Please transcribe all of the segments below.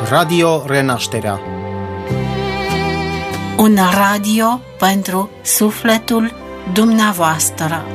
Radio Renașterea. Un radio pentru sufletul dumneavoastră.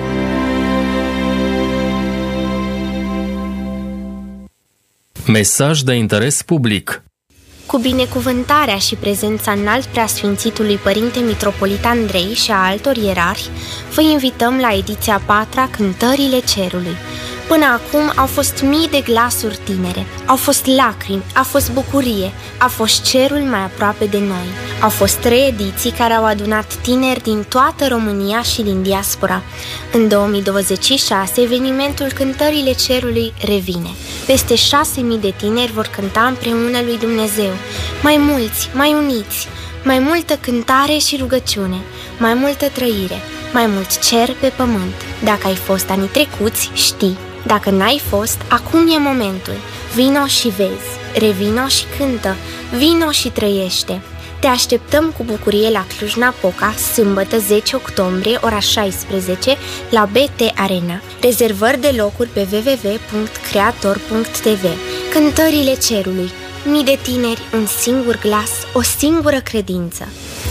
Mesaj de interes public. Cu binecuvântarea și prezența înalt preasfințitului Părinte Mitropolit Andrei și a altor ierarhi, vă invităm la ediția 4-a Cântările Cerului. Până acum au fost mii de glasuri tinere, au fost lacrimi, a fost bucurie, a fost cerul mai aproape de noi. Au fost 3 ediții care au adunat tineri din toată România și din diaspora. În 2026, evenimentul Cântările Cerului revine. Peste 6.000 de tineri vor cânta împreună lui Dumnezeu. Mai mulți, mai uniți, mai multă cântare și rugăciune, mai multă trăire, mai mult cer pe pământ. Dacă ai fost anii trecuți, știi. Dacă n-ai fost, acum e momentul. Vino și vezi, revino și cântă, vino și trăiește. Te așteptăm cu bucurie la Cluj-Napoca, sâmbătă 10 octombrie, ora 16, la BT Arena. Rezervări de locuri pe www.creator.tv. Cântările Cerului. Mii de tineri, un singur glas, o singură credință.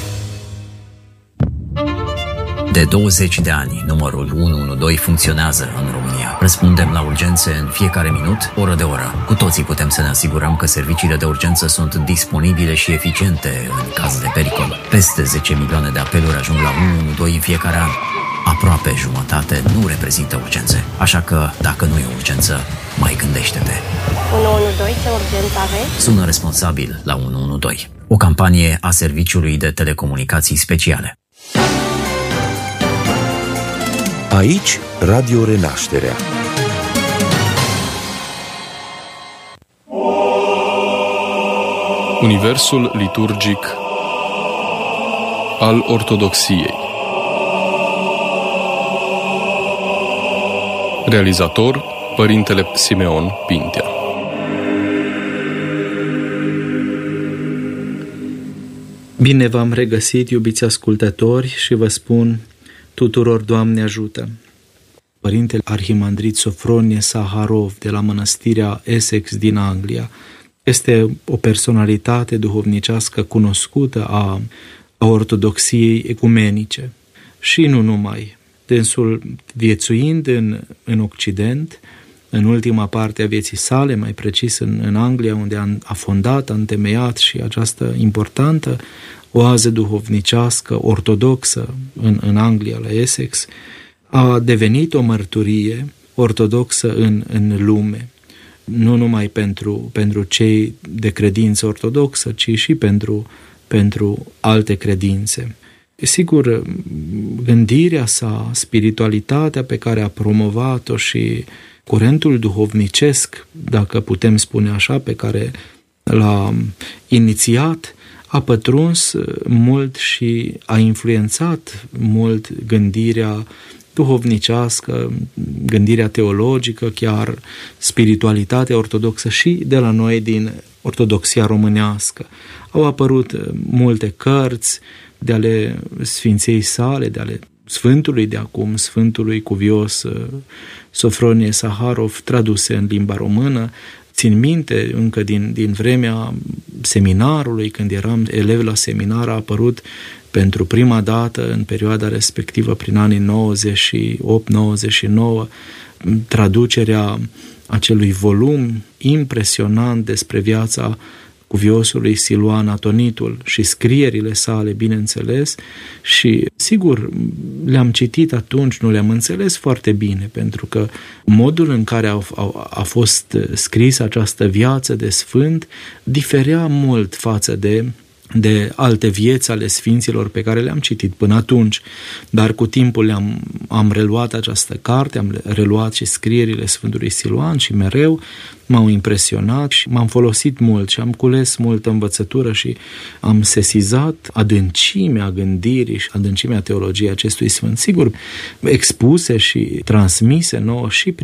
De 20 de ani, numărul 112 funcționează în România. Răspundem la urgențe în fiecare minut, oră de oră. Cu toții putem să ne asigurăm că serviciile de urgență sunt disponibile și eficiente în caz de pericol. Peste 10 milioane de apeluri ajung la 112 în fiecare an. Aproape jumătate nu reprezintă urgențe. Așa că, dacă nu e urgență, mai gândește-te. 112, ce urgență aveți? Sună responsabil la 112. O campanie a Serviciului de Telecomunicații Speciale. Aici, Radio Renașterea. Universul liturgic al Ortodoxiei. Realizator, Părintele Simeon Pintea. Bine v-am regăsit, iubiți ascultători, și vă spun tuturor: Doamne ajută! Părintele Arhimandrit Sofronie Saharov de la Mănăstirea Essex din Anglia este o personalitate duhovnicească cunoscută a ortodoxiei ecumenice și nu numai. Dânsul, viețuind în Occident, în ultima parte a vieții sale, mai precis în Anglia, unde a fondat, a întemeiat și această importantă oază duhovnicească ortodoxă în Anglia, la Essex, a devenit o mărturie ortodoxă în lume. Nu numai pentru cei de credință ortodoxă, ci și pentru alte credințe. Sigur, gândirea sa, spiritualitatea pe care a promovat-o și curentul duhovnicesc, dacă putem spune așa, pe care l-a inițiat, a pătruns mult și a influențat mult gândirea duhovnicească, gândirea teologică, chiar spiritualitatea ortodoxă și de la noi din ortodoxia românească. Au apărut multe cărți de ale sfinței sale, de ale Sfântului de acum, Sfântului cuvios Sofronie Saharov, traduse în limba română. Țin minte, încă din vremea seminarului, când eram elev la seminar, a apărut pentru prima dată, în perioada respectivă, prin anii 98-99, traducerea acelui volum impresionant despre viața cuviosului Siluan Atonitul și scrierile sale, bineînțeles, și sigur le-am citit atunci, nu le-am înțeles foarte bine, pentru că modul în care a fost scrisă această viață de sfânt diferea mult față de alte vieți ale sfinților pe care le-am citit până atunci, dar cu timpul am reluat această carte, am reluat și scrierile Sfântului Siluan și mereu m-au impresionat și m-am folosit mult și am cules multă învățătură și am sesizat adâncimea gândirii și adâncimea teologiei acestui sfânt. Sigur, expuse și transmise nouă și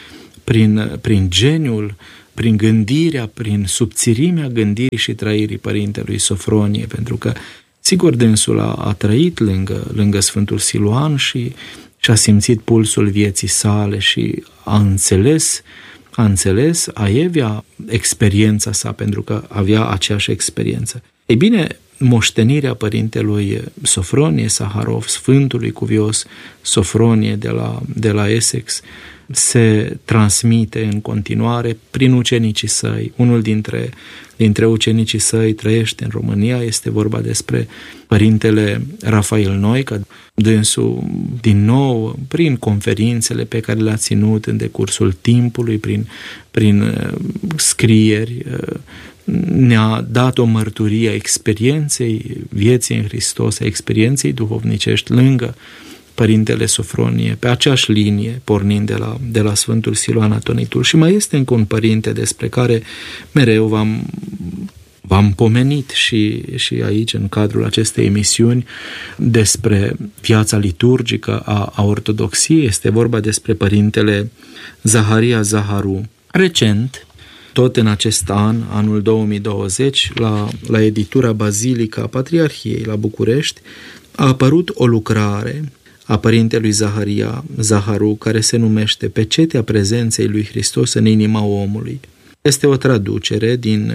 prin geniul, prin gândirea, prin subțirimea gândirii și trăirii Părintelui Sofronie, pentru că, sigur, dânsul a trăit lângă Sfântul Siluan și a simțit pulsul vieții sale și a înțeles a înțeles Aievia experiența sa, pentru că avea aceeași experiență. Ei bine, moștenirea părintelui Sofronie Saharov, Sfântului Cuvios Sofronie de la Essex, se transmite în continuare prin ucenicii săi. Unul dintre ucenicii săi trăiește în România, este vorba despre părintele Rafael Noica. Dânsul, din nou, prin conferințele pe care le-a ținut în decursul timpului, prin scrieri, ne-a dat o mărturie a experienței vieții în Hristos, a experienței duhovnicești lângă părintele Sofronie, pe aceeași linie, pornind de la Sfântul Siluan Atonitul. Și mai este încă un părinte despre care mereu v-am pomenit și aici, în cadrul acestei emisiuni, despre viața liturgică a ortodoxiei. Este vorba despre părintele Zaharia Zaharu. Recent, tot în acest anul 2020, la editura Bazilica a Patriarhiei la București, a apărut o lucrare a părintelui Zaharia Zaharu, care se numește Pecetea prezenței lui Hristos în inima omului. Este o traducere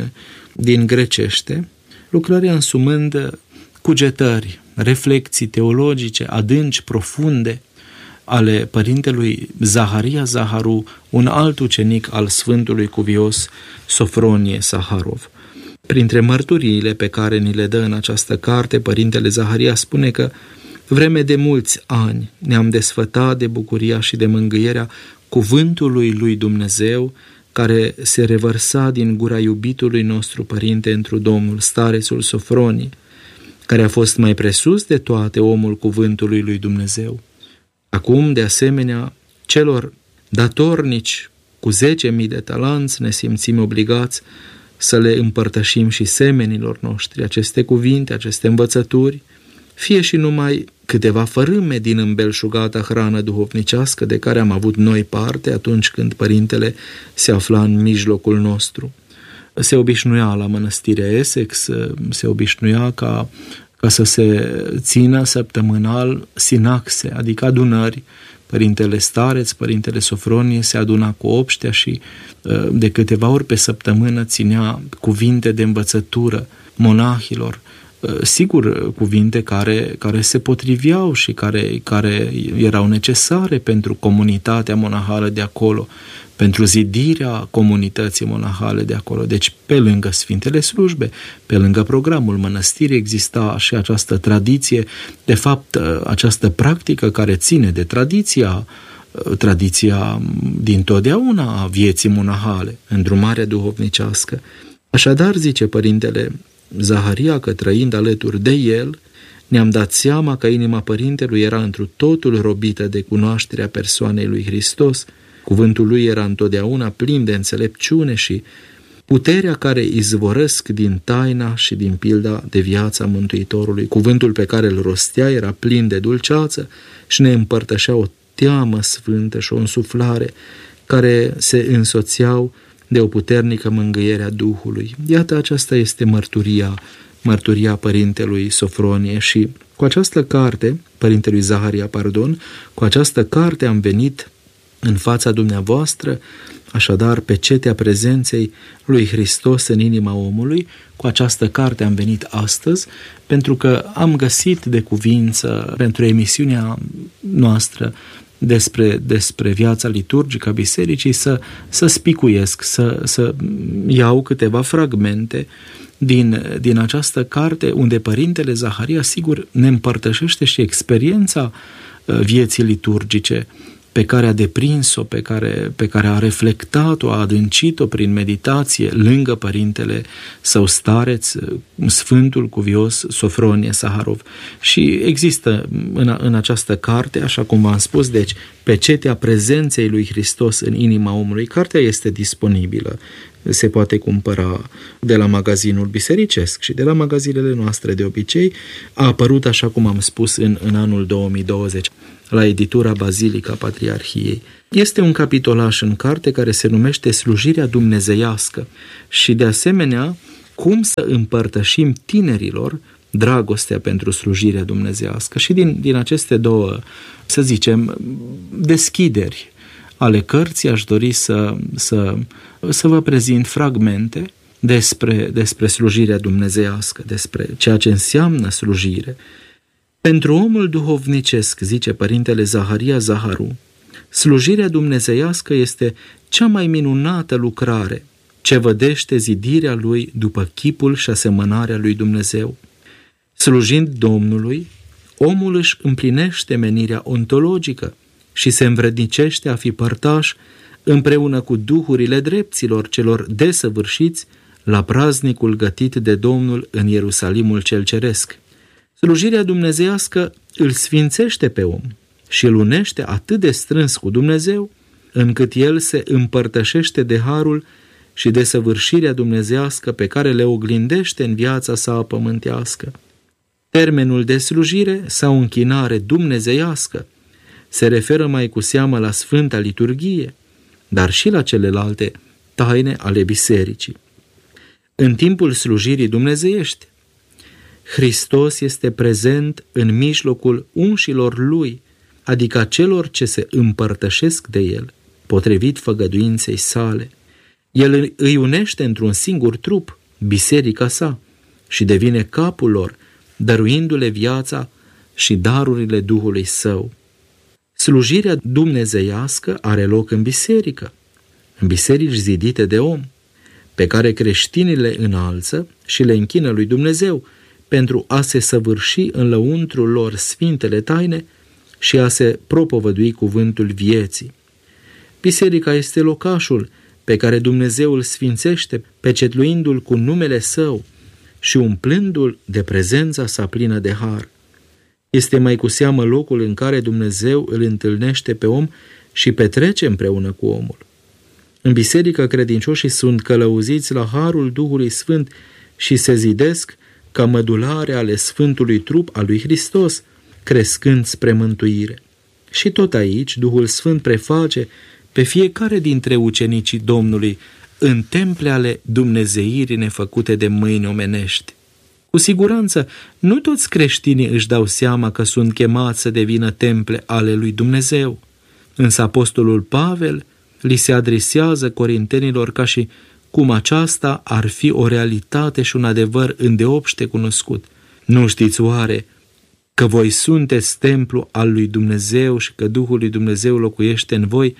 din grecește, lucrarea însumând cugetări, reflexii teologice adânci, profunde, ale părintelui Zaharia Zaharu, un alt ucenic al Sfântului Cuvios Sofronie Saharov. Printre mărturiile pe care ni le dă în această carte, părintele Zaharia spune că vreme de mulți ani ne-am desfătat de bucuria și de mângâierea cuvântului lui Dumnezeu, care se revărsa din gura iubitului nostru părinte întru Domnul, starețul Sofronie, care a fost mai presus de toate omul cuvântului lui Dumnezeu. Acum, de asemenea, celor datornici cu 10.000 de talanți ne simțim obligați să le împărtășim și semenilor noștri aceste cuvinte, aceste învățături, fie și numai câteva fărâme din îmbelșugata hrană duhovnicească de care am avut noi parte atunci când părintele se afla în mijlocul nostru. Se obișnuia la mănăstirea Essex, se obișnuia ca să se țină săptămânal sinaxe, adică adunări. Părintele stareț, părintele Sofronie se aduna cu obștea și de câteva ori pe săptămână ținea cuvinte de învățătură monahilor. Sigur, cuvinte care se potriveau și care erau necesare pentru comunitatea monahală de acolo, pentru zidirea comunității monahale de acolo. Deci, pe lângă Sfintele Slujbe, pe lângă programul mănăstirii, exista și această tradiție, de fapt, această practică care ține de tradiția dintotdeauna a vieții monahale, îndrumarea duhovnicească. Așadar, zice părintele Zaharia, că trăind alături de el, ne-am dat seama că inima părintelui era întru totul robită de cunoașterea persoanei lui Hristos. Cuvântul lui era întotdeauna plin de înțelepciune și puterea care izvorăsc din taina și din pilda de viața Mântuitorului. Cuvântul pe care îl rostea era plin de dulceață și ne împărtășea o teamă sfântă și o însuflare care se însoțeau de o puternică mângâiere a Duhului. Iată, aceasta este mărturia părintelui Sofronie și cu această carte, părintelui Zaharia, cu această carte am venit în fața dumneavoastră, așadar, Pecetea prezenței lui Hristos în inima omului. Cu această carte am venit astăzi pentru că am găsit de cuvință pentru emisiunea noastră despre viața liturgică a bisericii să spicuiesc, să iau câteva fragmente din această carte unde părintele Zaharia, sigur, ne împărtășește și experiența vieții liturgice pe care a deprins-o, pe care a reflectat-o, a adâncit-o prin meditație lângă părintele său stareț, Sfântul Cuvios Sofronie Saharov. Și există în această carte, așa cum v-am spus, deci, Pecetea prezenței lui Hristos în inima omului. Cartea este disponibilă, se poate cumpăra de la magazinul bisericesc și de la magazinele noastre de obicei. A apărut, așa cum am spus, în anul 2020 la editura Bazilica Patriarhiei. Este un capitolaș în carte care se numește Slujirea dumnezeiască și, de asemenea, cum să împărtășim tinerilor dragostea pentru slujirea dumnezeiască. Și din aceste două, să zicem, deschideri ale cărții aș dori să vă prezint fragmente despre slujirea dumnezeiască, despre ceea ce înseamnă slujire. Pentru omul duhovnicesc, zice părintele Zaharia Zaharu, slujirea dumnezeiască este cea mai minunată lucrare ce vădește zidirea lui după chipul și asemănarea lui Dumnezeu. Slujind Domnului, omul își împlinește menirea ontologică și se învrednicește a fi părtaș împreună cu duhurile drepților celor desăvârșiți la praznicul gătit de Domnul în Ierusalimul cel ceresc. Slujirea dumnezeiască îl sfințește pe om și îl unește atât de strâns cu Dumnezeu, încât el se împărtășește de harul și de săvârșirea dumnezeiască pe care le oglindește în viața sa pământească. Termenul de slujire sau închinare dumnezeiască se referă mai cu seamă la Sfânta Liturghie, dar și la celelalte taine ale bisericii. În timpul slujirii dumnezeiești, Hristos este prezent în mijlocul unșilor lui, adică celor ce se împărtășesc de el, potrivit făgăduinței sale. El îi unește într-un singur trup, biserica sa, și devine capul lor, dăruindu-le viața și darurile Duhului Său. Slujirea dumnezeiască are loc în biserică, în biserici zidite de om, pe care creștinii le înalță și le închină lui Dumnezeu pentru a se săvârși în lăuntrul lor sfintele taine și a se propovădui cuvântul vieții. Biserica este locașul pe care Dumnezeu îl sfințește, pecetluindu-l cu numele Său și umplându-l de prezența sa plină de har. Este mai cu seamă locul în care Dumnezeu îl întâlnește pe om și petrece împreună cu omul. În biserică credincioșii sunt călăuziți la harul Duhului Sfânt și se zidesc ca mădulare ale Sfântului trup al lui Hristos, crescând spre mântuire. Și tot aici Duhul Sfânt preface pe fiecare dintre ucenicii Domnului în temple ale dumnezeirii nefăcute de mâini omenești. Cu siguranță, nu toți creștinii își dau seama că sunt chemați să devină temple ale lui Dumnezeu, însă apostolul Pavel li se adresează corintenilor ca și cum aceasta ar fi o realitate și un adevăr îndeopște cunoscut. Nu știți oare că voi sunteți templu al lui Dumnezeu și că Duhul lui Dumnezeu locuiește în voi?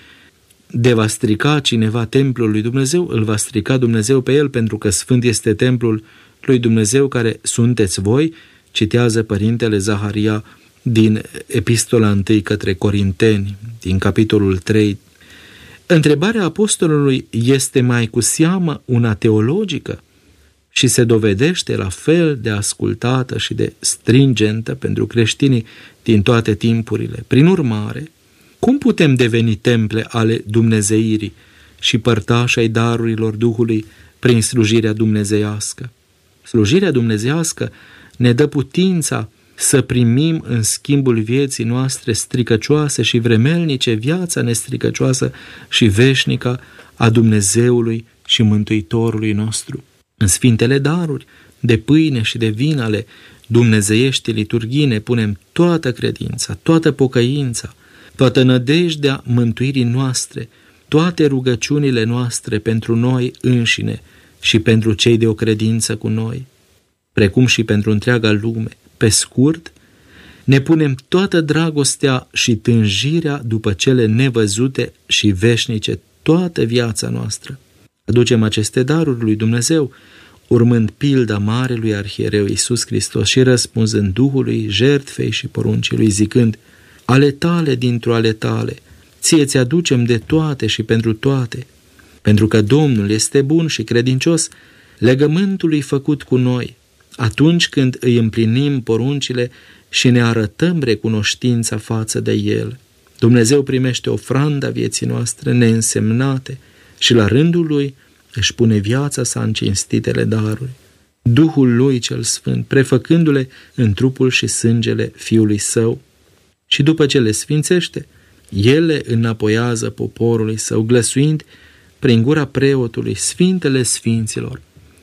De va strica cineva templul lui Dumnezeu, îl va strica Dumnezeu pe el, pentru că sfânt este templul lui Dumnezeu care sunteți voi, citează părintele Zaharia din Epistola 1 către Corinteni, din capitolul 3. Întrebarea apostolului este mai cu seamă una teologică și se dovedește la fel de ascultată și de stringentă pentru creștinii din toate timpurile. Prin urmare, cum putem deveni temple ale dumnezeirii și părtași ai darurilor Duhului prin slujirea dumnezeiască? Slujirea dumnezeiască ne dă putința să primim în schimbul vieții noastre stricăcioase și vremelnice viața nestricăcioasă și veșnică a Dumnezeului și Mântuitorului nostru. În sfintele daruri de pâine și de vin ale dumnezeiești liturghii ne punem toată credința, toată pocăința, toată nădejdea mântuirii noastre, toate rugăciunile noastre pentru noi înșine și pentru cei de o credință cu noi, precum și pentru întreaga lume. Pe scurt, ne punem toată dragostea și tânjirea după cele nevăzute și veșnice toată viața noastră. Aducem aceste daruri lui Dumnezeu, urmând pilda marelui arhiereu Iisus Hristos și răspunzând Duhului, jertfei și poruncii lui, zicând: ale tale dintr-o ale tale, ție ți aducem de toate și pentru toate, pentru că Domnul este bun și credincios, legământului făcut cu noi, atunci când îi împlinim poruncile și ne arătăm recunoștința față de El. Dumnezeu primește ofranda vieții noastre neînsemnate și la rândul Lui își pune viața sa în cinstitele daruri. Duhul Lui cel Sfânt, prefăcându-le în trupul și sângele Fiului Său, și după ce le sfințește, El le înapoiază poporului Său, glăsuind prin gura preotului sfintele sfinților.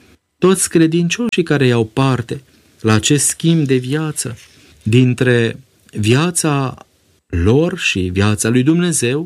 Toți credincioșii care iau parte la acest schimb de viață dintre viața lor și viața lui Dumnezeu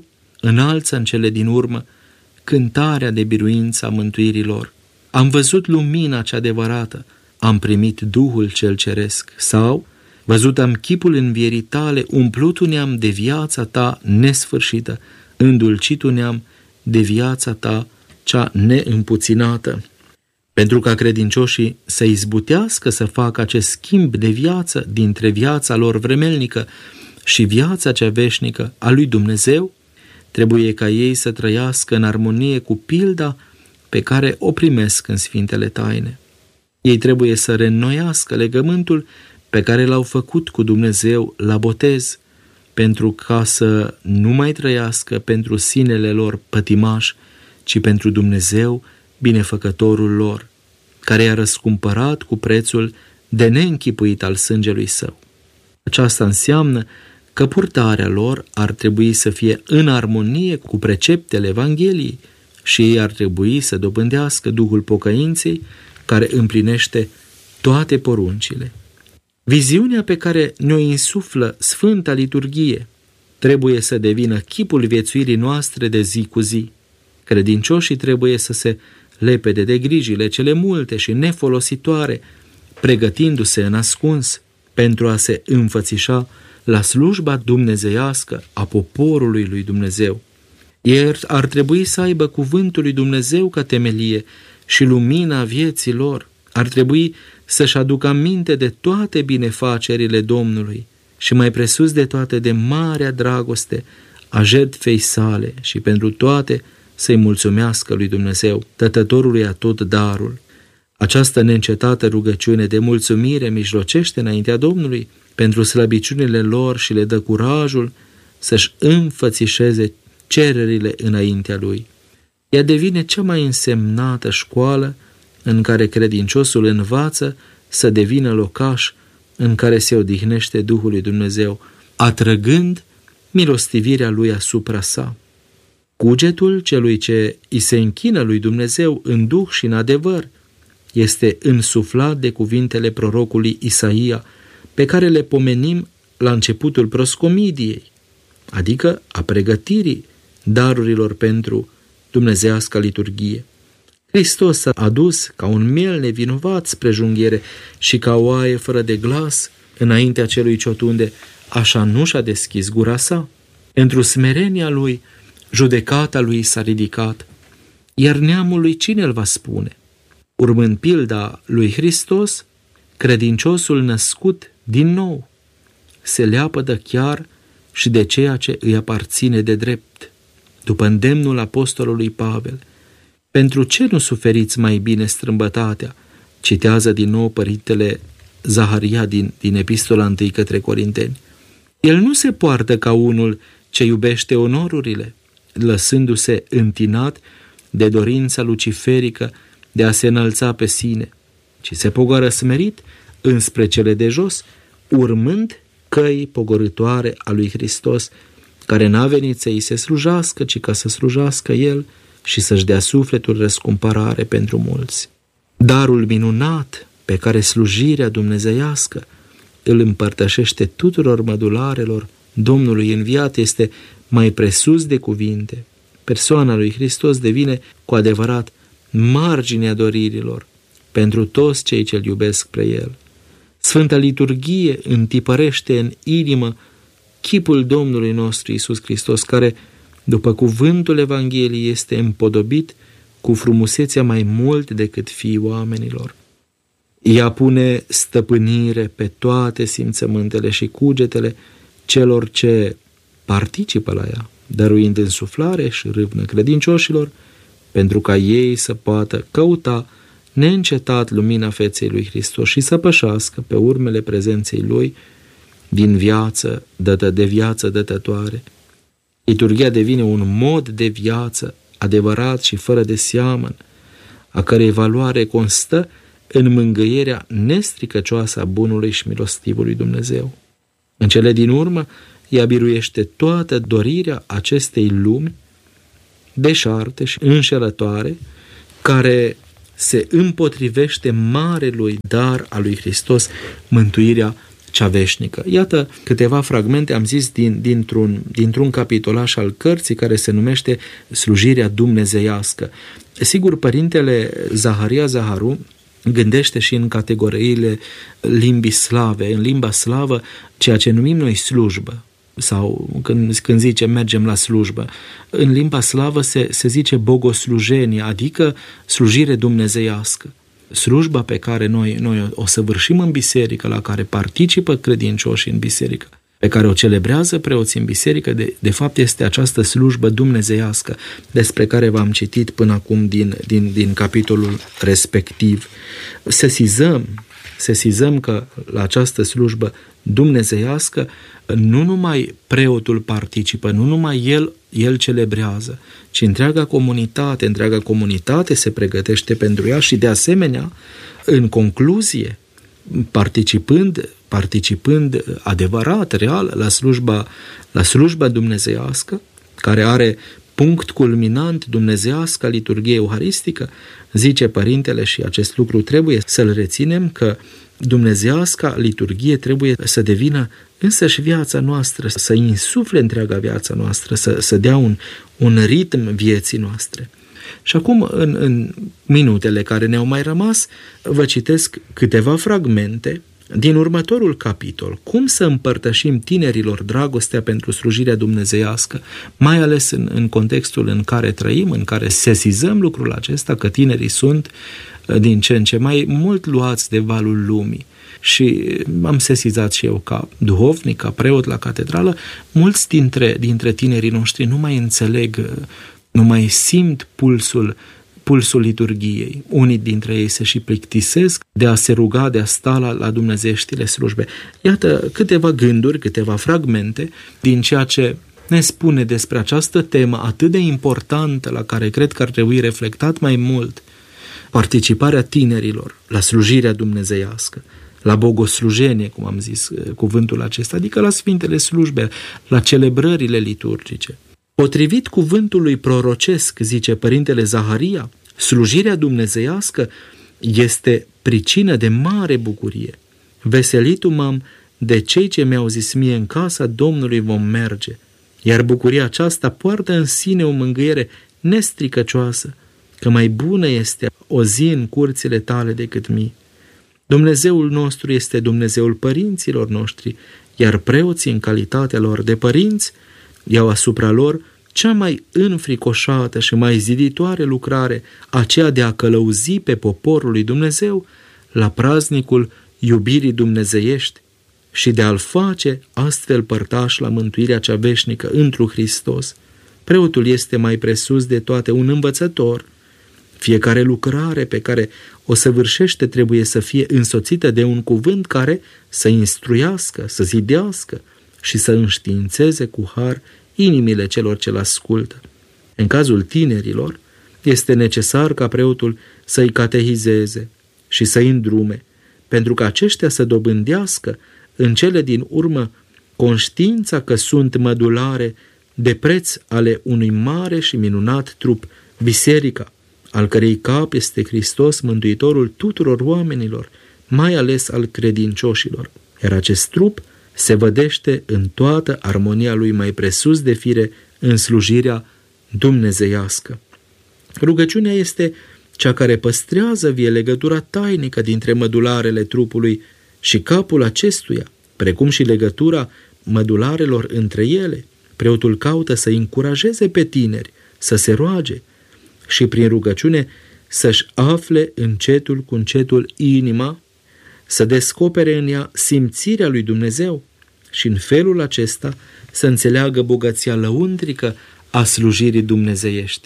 înalță în cele din urmă cântarea de biruință a mântuirii lor. Am văzut lumina cea adevărată, am primit Duhul cel ceresc. Sau, văzut am chipul învierii tale, umplut ne-am de viața ta nesfârșită, îndulcit ne-am de viața ta cea neîmpuținată. Pentru ca credincioșii să izbutească să facă acest schimb de viață dintre viața lor vremelnică și viața cea veșnică a lui Dumnezeu, trebuie ca ei să trăiască în armonie cu pilda pe care o primesc în Sfintele Taine. Ei trebuie să reînnoiască legământul pe care l-au făcut cu Dumnezeu la botez, pentru ca să nu mai trăiască pentru sinele lor pătimaș, ci pentru Dumnezeu, binefăcătorul lor, care i-a răscumpărat cu prețul de neînchipuit al sângelui său. Aceasta înseamnă că purtarea lor ar trebui să fie în armonie cu preceptele Evangheliei și ei ar trebui să dobândească Duhul pocăinței, care împlinește toate poruncile. Viziunea pe care ne-o insuflă Sfânta Liturghie trebuie să devină chipul viețuirii noastre de zi cu zi. Credincioșii trebuie să se lepede de grijile cele multe și nefolositoare, pregătindu-se în ascuns pentru a se înfățișa la slujba dumnezeiască a poporului lui Dumnezeu. Ei ar trebui să aibă cuvântul lui Dumnezeu ca temelie și lumina vieții lor. Ar trebui să-și aducă aminte de toate binefacerile Domnului și mai presus de toate de marea dragoste a jertfei sale și pentru toate să-i mulțumească lui Dumnezeu, Tătătorului a tot darul. Această neîncetată rugăciune de mulțumire mijlocește înaintea Domnului pentru slăbiciunile lor și le dă curajul să-și înfățișeze cererile înaintea Lui. Ea devine cea mai însemnată școală în care credinciosul învață să devină locaș în care se odihnește Duhul lui Dumnezeu, atrăgând milostivirea Lui asupra sa. Cugetul celui ce îi se închină lui Dumnezeu în duh și în adevăr este însuflat de cuvintele prorocului Isaia, pe care le pomenim la începutul proscomidiei, adică a pregătirii darurilor pentru dumnezeiasca liturghie. Hristos s-a adus ca un miel nevinovat spre junghiere și ca o oaie fără de glas înaintea celui ce o tunde, așa nu și-a deschis gura sa. Într-o smerenia lui, judecata lui s-a ridicat, iar neamul lui cine îl va spune? Urmând pilda lui Hristos, credinciosul născut din nou se leapădă chiar și de ceea ce îi aparține de drept. După îndemnul apostolului Pavel, pentru ce nu suferiți mai bine strâmbătatea? Citează din nou părintele Zaharia din epistola 1 către Corinteni. El nu se poartă ca unul ce iubește onorurile, lăsându-se întinat de dorința luciferică de a se înălța pe sine, ci se pogoră smerit înspre cele de jos, urmând căi pogorâtoare a lui Hristos, care n-a venit să îi se slujească, ci ca să slujească El și să-și dea sufletul răscumpărare pentru mulți. Darul minunat pe care slujirea dumnezeiască îl împărtășește tuturor mădularelor Domnului înviat este mai presus de cuvinte. Persoana lui Hristos devine cu adevărat marginea doririlor pentru toți cei ce-L iubesc pre El. Sfânta Liturghie întipărește în inimă chipul Domnului nostru Iisus Hristos, care, după cuvântul Evangheliei, este împodobit cu frumusețea mai mult decât fiii oamenilor. Ea pune stăpânire pe toate simțământele și cugetele celor ce participă la ea, dăruind însuflare și râvnă credincioșilor, pentru ca ei să poată căuta neîncetat lumina feței lui Hristos și să pășească pe urmele prezenței Lui din viață dătătoare. Liturghia devine un mod de viață adevărat și fără de seamăn, a cărei valoare constă în mângâierea nestricăcioasă a bunului și milostivului Dumnezeu. În cele din urmă, ea biruiește toată dorirea acestei lumi deșarte și înșelătoare, care se împotrivește marelui dar al lui Hristos, mântuirea cea veșnică. Iată câteva fragmente, am zis, dintr-un capitolaș al cărții care se numește Slujirea dumnezeiască. Sigur, părintele Zaharia Zaharu gândește și în categoriile limbii slave. În limba slavă, ceea ce numim noi slujbă, sau când zice mergem la slujbă, în limba slavă se zice bogoslujenie, adică slujire dumnezeiască. Slujba pe care noi o săvârșim în biserică, la care participă credincioșii în biserică, pe care o celebrează preoții în biserică, de fapt este această slujbă dumnezeiască despre care v-am citit până acum din capitolul respectiv. Sesizăm că la această slujbă dumnezeiască nu numai preotul participă, nu numai el celebrează, ci întreaga comunitate se pregătește pentru ea și de asemenea, în concluzie, participând adevărat, real, la slujba dumnezeiască, care are punct culminant dumnezeiască liturghie euharistică, zice părintele, și acest lucru trebuie să-l reținem, că dumnezeiasca liturghie trebuie să devină însăși viața noastră, să insufle întreaga viața noastră, să dea un ritm vieții noastre. Și acum, în minutele care ne-au mai rămas, vă citesc câteva fragmente din următorul capitol. Cum să împărtășim tinerilor dragostea pentru slujirea dumnezeiască, mai ales în contextul în care trăim, în care sesizăm lucrul acesta, că tinerii sunt din ce în ce mai mult luați de valul lumii. Și am sesizat și eu ca duhovnic, ca preot la catedrală, mulți dintre tinerii noștri nu mai înțeleg, nu mai simt pulsul liturghiei. Unii dintre ei se și plictisesc de a se ruga, de a sta la dumnezeieștile slujbe. Iată câteva gânduri, câteva fragmente din ceea ce ne spune despre această temă atât de importantă, la care cred că ar trebui reflectat mai mult: participarea tinerilor la slujirea dumnezeiască, la bogoslujenie, cum am zis cuvântul acesta, adică la sfintele slujbe, la celebrările liturgice. Potrivit cuvântului prorocesc, zice părintele Zaharia, slujirea dumnezeiască este pricină de mare bucurie. Veselitu m-am de cei ce mi-au zis mie, în casa Domnului vom merge, iar bucuria aceasta poartă în sine o mângâiere nestricăcioasă, că mai bună este o zi în curțile tale decât mii. Dumnezeul nostru este Dumnezeul părinților noștri, iar preoții, în calitatea lor de părinți, iau asupra lor cea mai înfricoșată și mai ziditoare lucrare, aceea de a călăuzi pe poporul lui Dumnezeu la praznicul iubirii dumnezeiești și de a-l face astfel părtaș la mântuirea cea veșnică întru Hristos. Preotul este mai presus de toate un învățător. Fiecare lucrare pe care o săvârșește trebuie să fie însoțită de un cuvânt care să instruiască, să zidească și să înștiințeze cu har inimile celor ce-l ascultă. În cazul tinerilor, este necesar ca preotul să-i catehizeze și să-i îndrume, pentru că aceștia să dobândească în cele din urmă conștiința că sunt mădulare de preț ale unui mare și minunat trup, biserica, al cărei cap este Hristos, Mântuitorul tuturor oamenilor, mai ales al credincioșilor. Iar acest trup se vădește în toată armonia lui mai presus de fire în slujirea dumnezeiască. Rugăciunea este cea care păstrează vie legătura tainică dintre mădularele trupului și capul acestuia, precum și legătura mădularelor între ele. Preotul caută să încurajeze pe tineri să se roage și prin rugăciune să-și afle încetul cu încetul inima, să descopere în ea simțirea lui Dumnezeu și în felul acesta să înțeleagă bogăția lăuntrică a slujirii dumnezeiești.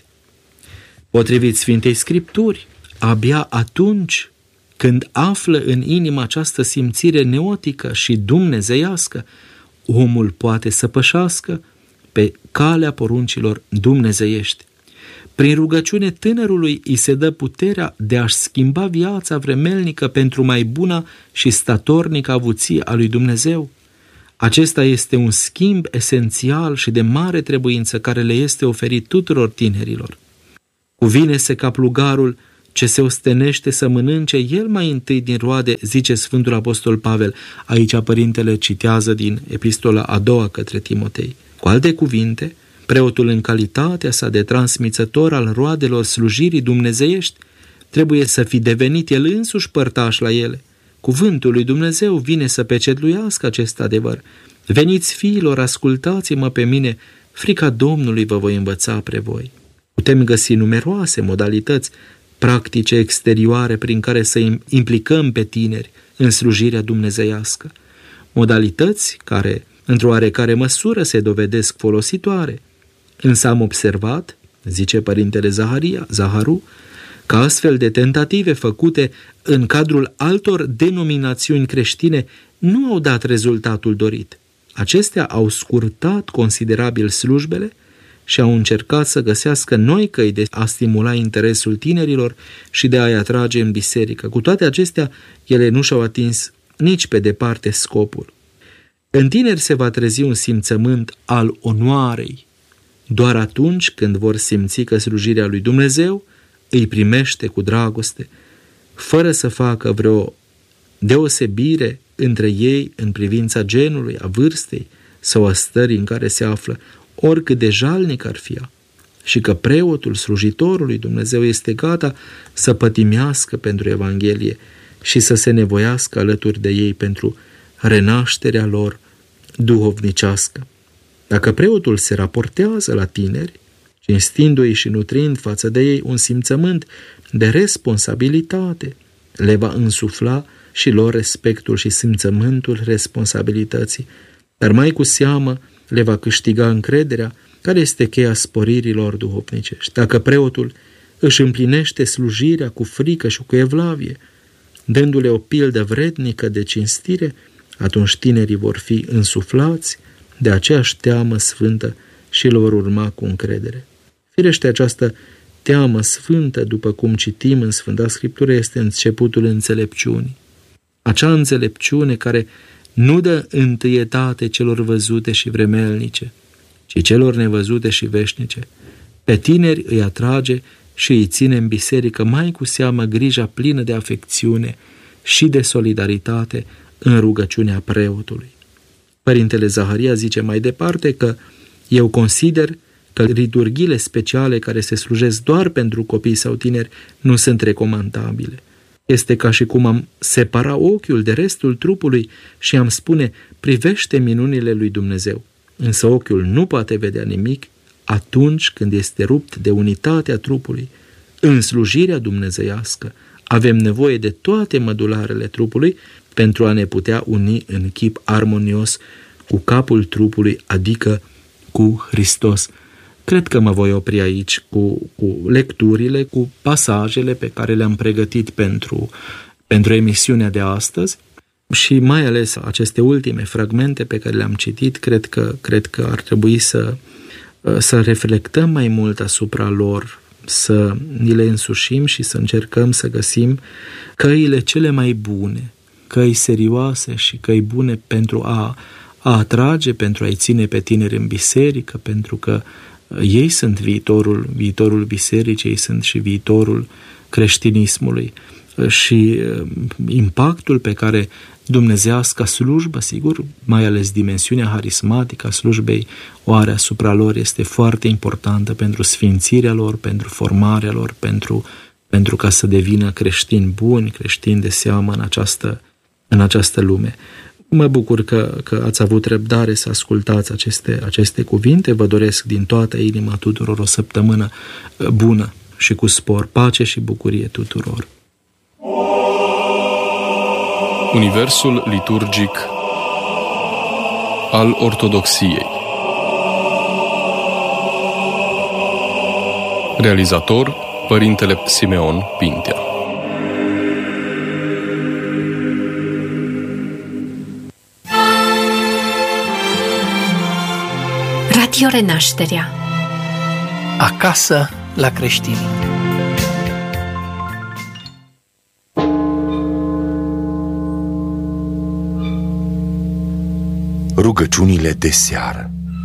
Potrivit Sfintei Scripturi, abia atunci când află în inimă această simțire neotică și dumnezeiască, omul poate să pășească pe calea poruncilor dumnezeiești. Prin rugăciune tânărului îi se dă puterea de a-și schimba viața vremelnică pentru mai bună și statornică avuție a lui Dumnezeu. Acesta este un schimb esențial și de mare trebuință care le este oferit tuturor tinerilor. Cuvine-se ca plugarul ce se ostenește să mănânce el mai întâi din roade, zice Sfântul Apostol Pavel. Aici părintele citează din epistola a doua către Timotei. Cu alte cuvinte, preotul în calitatea sa de transmițător al roadelor slujirii dumnezeiești trebuie să fi devenit el însuși părtaș la ele. Cuvântul lui Dumnezeu vine să pecetluiască acest adevăr. Veniți, fiilor, ascultați-mă pe mine, frica Domnului vă voi învăța pre voi. Putem găsi numeroase modalități practice exterioare prin care să implicăm pe tineri în slujirea dumnezeiască. Modalități care, într-o oarecare măsură, se dovedesc folositoare. Însă am observat, zice părintele Zaharu, că astfel de tentative făcute în cadrul altor denominațiuni creștine nu au dat rezultatul dorit. Acestea au scurtat considerabil slujbele și au încercat să găsească noi căi de a stimula interesul tinerilor și de a-i atrage în biserică. Cu toate acestea, ele nu și-au atins nici pe departe scopul. În tineri se va trezi un simțământ al onoarei, doar atunci când vor simți că slujirea lui Dumnezeu îi primește cu dragoste, fără să facă vreo deosebire între ei în privința genului, a vârstei sau a stării în care se află, oricât de jalnic ar fi ea, și că preotul, slujitorul lui Dumnezeu, este gata să pătimească pentru Evanghelie și să se nevoiască alături de ei pentru renașterea lor duhovnicească. Dacă preotul se raportează la tineri, cinstindu-i și nutrind față de ei un simțământ de responsabilitate, le va însufla și lor respectul și simțământul responsabilității, dar mai cu seamă le va câștiga încrederea, care este cheia sporirilor duhovnicești. Dacă preotul își împlinește slujirea cu frică și cu evlavie, dându-le o pildă vrednică de cinstire, atunci tinerii vor fi însuflați de aceeași teamă sfântă și îl vor urma cu încredere. Firește, această teamă sfântă, după cum citim în Sfânta Scriptură, este începutul înțelepciunii. Acea înțelepciune care nu dă întâietate celor văzute și vremelnice, ci celor nevăzute și veșnice. Pe tineri îi atrage și îi ține în biserică mai cu seamă grija plină de afecțiune și de solidaritate în rugăciunea preotului. Părintele Zaharia zice mai departe că eu consider că liturghiile speciale care se slujesc doar pentru copii sau tineri nu sunt recomandabile. Este ca și cum am separa ochiul de restul trupului și am spune, privește minunile lui Dumnezeu. Însă ochiul nu poate vedea nimic atunci când este rupt de unitatea trupului. În slujirea dumnezeiască avem nevoie de toate mădularele trupului pentru a ne putea uni în chip armonios cu capul trupului, adică cu Hristos. Cred că mă voi opri aici cu lecturile, cu pasajele pe care le-am pregătit pentru emisiunea de astăzi și mai ales aceste ultime fragmente pe care le-am citit, cred că ar trebui să reflectăm mai mult asupra lor, să ni le însușim și să încercăm să găsim căile cele mai bune, căi serioase și căi bune pentru a atrage, pentru a-i ține pe tineri în biserică, pentru că ei sunt viitorul bisericii, ei sunt și viitorul creștinismului și impactul pe care dumnezeiasca slujbă, sigur, mai ales dimensiunea harismatică a slujbei o are asupra lor, este foarte importantă pentru sfințirea lor, pentru formarea lor, pentru ca să devină creștini buni, creștini de seamă în această lume. Mă bucur că ați avut răbdare să ascultați aceste cuvinte. Vă doresc din toată inima tuturor o săptămână bună și cu spor, pace și bucurie tuturor. Universul liturgic al Ortodoxiei. Realizator Părintele Simeon Pintea. Radio Renașterea. Acasă la creștini. Rugăciunile de seară.